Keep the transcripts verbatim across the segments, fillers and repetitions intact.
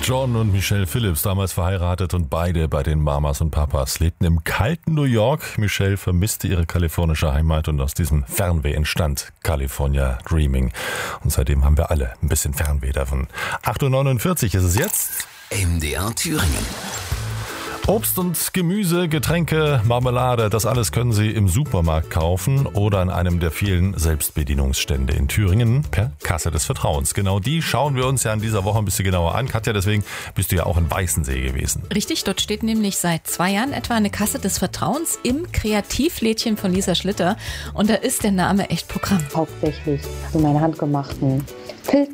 John und Michelle Phillips, damals verheiratet und beide bei den Mamas und Papas, lebten im kalten New York. Michelle vermisste ihre kalifornische Heimat und aus diesem Fernweh entstand California Dreaming. Und seitdem haben wir alle ein bisschen Fernweh davon. acht Uhr neunundvierzig ist es jetzt. M D R Thüringen. Obst und Gemüse, Getränke, Marmelade, das alles können Sie im Supermarkt kaufen oder an einem der vielen Selbstbedienungsstände in Thüringen per Kasse des Vertrauens. Genau die schauen wir uns ja in dieser Woche ein bisschen genauer an. Katja, deswegen bist du ja auch in Weißensee gewesen. Richtig, dort steht nämlich seit zwei Jahren etwa eine Kasse des Vertrauens im Kreativlädchen von Lisa Schlitter. Und da ist der Name echt Programm. Hauptsächlich so meine handgemachten Pilz,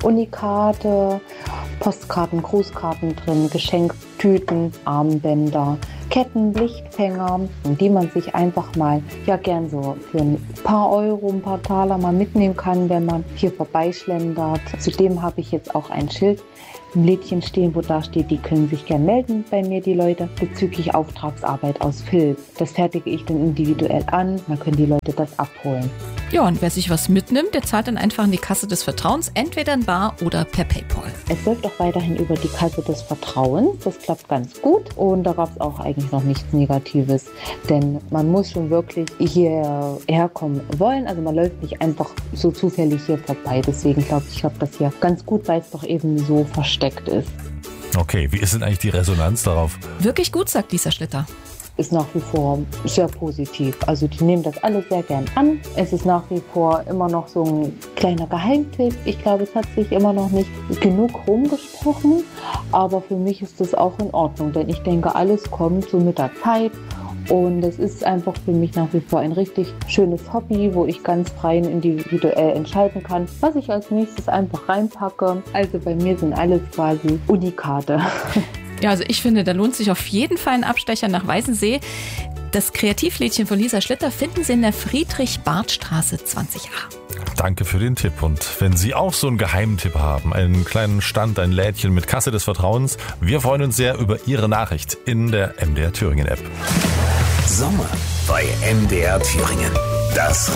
Unikate, Postkarten, Grußkarten drin, Geschenktüten, Armbänder, Ketten, Lichtfänger, die man sich einfach mal ja gern so für ein paar Euro, ein paar Taler mal mitnehmen kann, wenn man hier vorbeischlendert. Zudem habe ich jetzt auch ein Schild im Lädchen stehen, wo da steht, die können sich gern melden bei mir, die Leute, bezüglich Auftragsarbeit aus Filz. Das fertige ich dann individuell an, dann können die Leute das abholen. Ja, und wer sich was mitnimmt, der zahlt dann einfach in die Kasse des Vertrauens, entweder in bar oder per PayPal. Es läuft auch weiterhin über die Kasse des Vertrauens. Das klappt ganz gut und da gab es auch eigentlich noch nichts Negatives, denn man muss schon wirklich hierher kommen wollen. Also man läuft nicht einfach so zufällig hier vorbei. Deswegen glaube ich, ich habe das hier ganz gut, weil es doch eben so versteckt ist. Okay, wie ist denn eigentlich die Resonanz darauf? Wirklich gut, sagt Lisa Schlitter. Ist nach wie vor sehr positiv. Also die nehmen das alle sehr gern an. Es ist nach wie vor immer noch so ein kleiner Geheimtipp. Ich glaube, es hat sich immer noch nicht genug rumgesprochen, aber für mich ist das auch in Ordnung, denn ich denke, alles kommt so mit der Zeit. Und es ist einfach für mich nach wie vor ein richtig schönes Hobby, wo ich ganz frei und individuell entscheiden kann, was ich als nächstes einfach reinpacke. Also bei mir sind alles quasi Unikate. Ja, also ich finde, da lohnt sich auf jeden Fall ein Abstecher nach Weißensee. Das Kreativlädchen von Lisa Schlitter finden Sie in der Friedrich-Barth-Straße zwanzig a. Danke für den Tipp. Und wenn Sie auch so einen Geheimtipp haben, einen kleinen Stand, ein Lädchen mit Kasse des Vertrauens, wir freuen uns sehr über Ihre Nachricht in der M D R Thüringen App. Sommer bei M D R Thüringen. Das